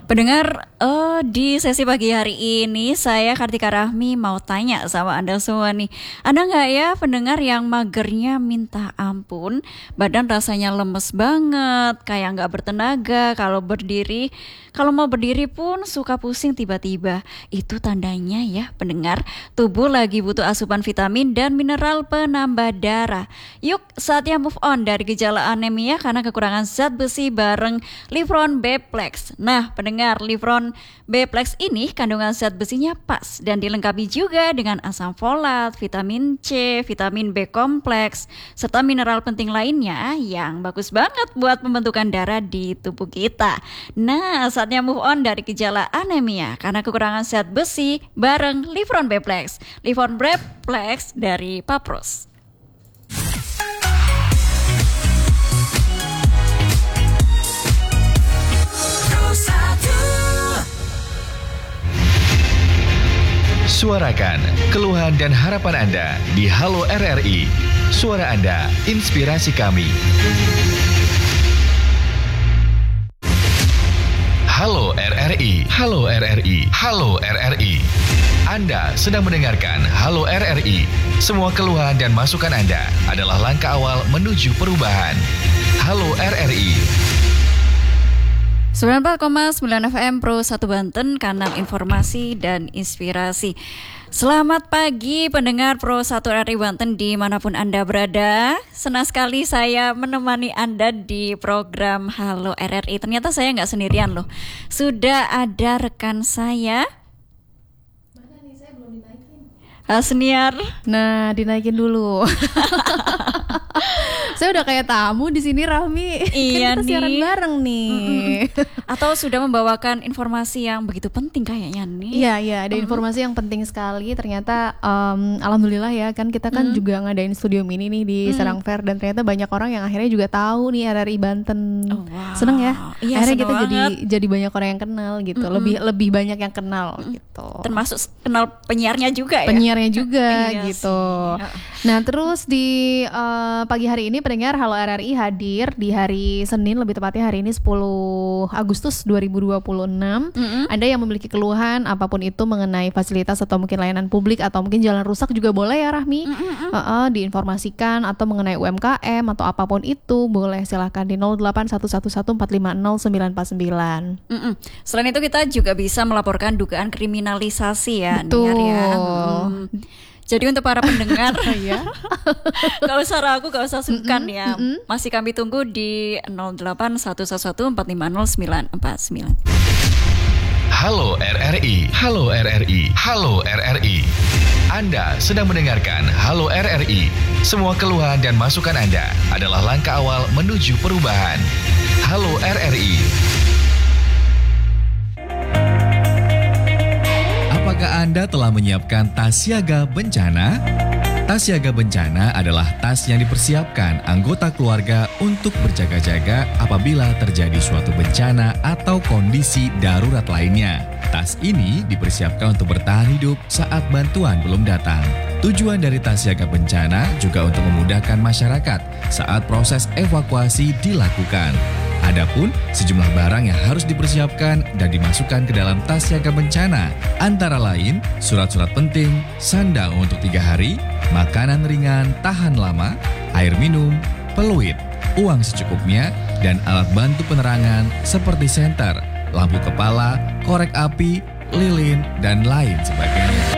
Pendengar, di sesi pagi hari ini saya Kartika Rahmi mau tanya sama Anda semua nih. Ada nggak ya pendengar yang magernya minta ampun, badan rasanya lemes banget, kayak nggak bertenaga kalau mau berdiri pun suka pusing tiba-tiba. Itu tandanya ya pendengar, tubuh lagi butuh asupan vitamin dan mineral penambah darah. Yuk saatnya move on dari gejala anemia karena kekurangan zat besi bareng Livron B-Plex. Nah pendengar, Livron B-Plex ini kandungan zat besinya pas dan dilengkapi juga dengan asam folat, vitamin C, vitamin B kompleks, serta mineral penting lainnya yang bagus banget buat pembentukan darah di tubuh kita. Nah, saatnya move on dari gejala anemia karena kekurangan zat besi bareng Livron B-Plex. Livron B-Plex dari Papros. Suarakan keluhan dan harapan Anda di Halo RRI. Suara Anda, inspirasi kami. Halo RRI, Halo RRI, Halo RRI. Anda sedang mendengarkan Halo RRI. Semua keluhan dan masukan Anda adalah langkah awal menuju perubahan. Halo RRI. 94,9 FM Pro 1 Banten, kanal informasi dan inspirasi. Selamat pagi pendengar Pro 1 RRI Banten dimanapun Anda berada. Senang sekali saya menemani Anda di program Halo RRI. Ternyata saya nggak sendirian loh. Sudah ada rekan saya. Mana nih, saya belum dinaikin. Hasniar. Nah, dinaikin dulu. Saya udah kayak tamu di sini, Rahmi. Iya kan kita siaran bareng nih. Atau sudah membawakan informasi yang begitu penting kayaknya nih. Iya, ada informasi yang penting sekali. Ternyata alhamdulillah ya, kan kita kan juga ngadain studio mini nih di Serang Fair, dan ternyata banyak orang yang akhirnya juga tahu nih RRI Banten. Oh, wow. Seneng ya? Iya, akhirnya seneng kita banget. jadi banyak orang yang kenal gitu. Lebih banyak yang kenal gitu. Termasuk kenal penyiarnya juga ya. Penyiarnya juga Iya gitu. sih. Nah terus di pagi hari ini pendengar Halo RRI hadir di hari Senin, lebih tepatnya hari ini 10 Agustus 2026. Anda yang memiliki keluhan apapun itu mengenai fasilitas atau mungkin layanan publik atau mungkin jalan rusak juga boleh ya Rahmi, diinformasikan, atau mengenai UMKM atau apapun itu boleh, silahkan di 08111450949. Selain itu kita juga bisa melaporkan dugaan kriminalisasi ya. Betul. Niar ya. Jadi untuk para pendengar, Ya. gak usah ragu, gak usah sungkan ya. Masih kami tunggu di 08111450949. Halo RRI, Halo RRI, Halo RRI. Anda sedang mendengarkan Halo RRI. Semua keluhan dan masukan Anda adalah langkah awal menuju perubahan. Halo RRI. Apakah Anda telah menyiapkan tas siaga bencana? Tas siaga bencana adalah tas yang dipersiapkan anggota keluarga untuk berjaga-jaga apabila terjadi suatu bencana atau kondisi darurat lainnya. Tas ini dipersiapkan untuk bertahan hidup saat bantuan belum datang. Tujuan dari tas siaga bencana juga untuk memudahkan masyarakat saat proses evakuasi dilakukan. Adapun sejumlah barang yang harus dipersiapkan dan dimasukkan ke dalam tas siaga bencana, antara lain surat-surat penting, sandang untuk 3 hari, makanan ringan tahan lama, air minum, peluit, uang secukupnya, dan alat bantu penerangan seperti senter, lampu kepala, korek api, lilin, dan lain sebagainya.